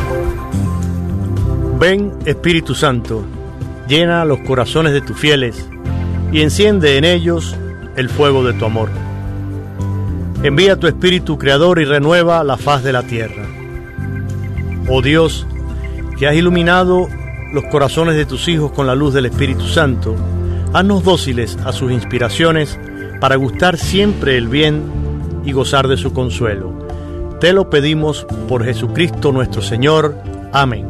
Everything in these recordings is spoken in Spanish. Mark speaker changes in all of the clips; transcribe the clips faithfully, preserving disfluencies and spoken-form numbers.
Speaker 1: Ven, Espíritu Santo, llena los corazones de tus fieles y enciende en ellos el fuego de tu amor. Envía tu Espíritu Creador y renueva la faz de la tierra. Oh Dios, que has iluminado los corazones de tus hijos con la luz del Espíritu Santo, haznos dóciles a sus inspiraciones para gustar siempre el bien y gozar de su consuelo. Te lo pedimos por Jesucristo nuestro Señor. Amén.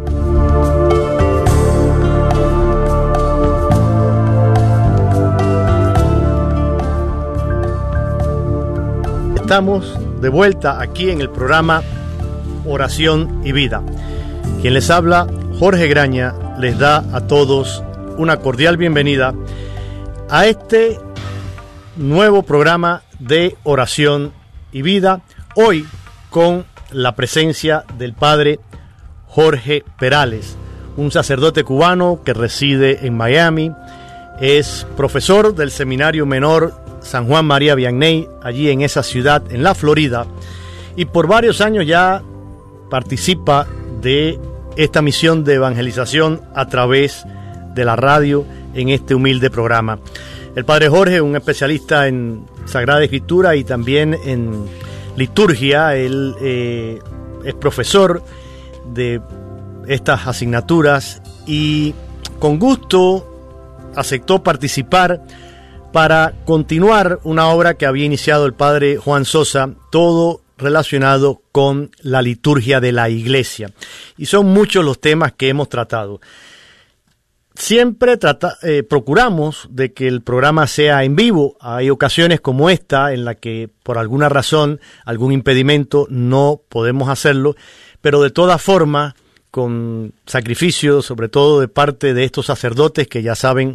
Speaker 1: Estamos de vuelta aquí en el programa Oración y Vida. Quien les habla, Jorge Graña, les da a todos una cordial bienvenida a este nuevo programa de Oración y Vida, hoy con la presencia del Padre Jorge Perales, un sacerdote cubano que reside en Miami, es profesor del Seminario Menor San Juan María Vianney, allí en esa ciudad, en la Florida, y por varios años ya participa de esta misión de evangelización a través de la radio en este humilde programa. El Padre Jorge, un especialista en Sagrada Escritura y también en liturgia, él eh, es profesor de estas asignaturas y con gusto aceptó participar para continuar una obra que había iniciado el Padre Juan Sosa, todo relacionado con la liturgia de la Iglesia. Y son muchos los temas que hemos tratado. Siempre trata, eh, procuramos de que el programa sea en vivo. Hay ocasiones como esta en la que por alguna razón, algún impedimento, no podemos hacerlo, pero de todas formas, con sacrificio, sobre todo de parte de estos sacerdotes que ya saben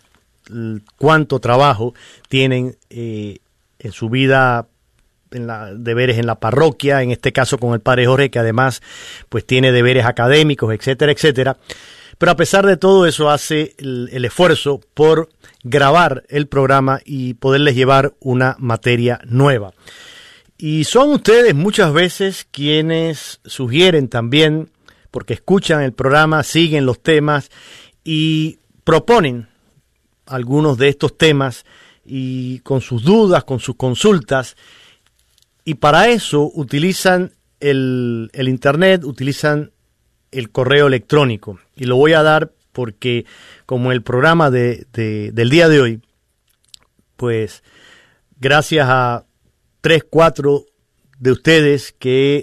Speaker 1: cuánto trabajo tienen eh, en su vida, en la, deberes en la parroquia, en este caso con el Padre Jorge, que además pues tiene deberes académicos, etcétera, etcétera. Pero a pesar de todo eso hace el, el esfuerzo por grabar el programa y poderles llevar una materia nueva. Y son ustedes muchas veces quienes sugieren también, porque escuchan el programa, siguen los temas y proponen algunos de estos temas y con sus dudas, con sus consultas, y para eso utilizan el, el internet, utilizan el correo electrónico, y lo voy a dar porque como el programa de, de, del día de hoy, pues gracias a tres, cuatro de ustedes que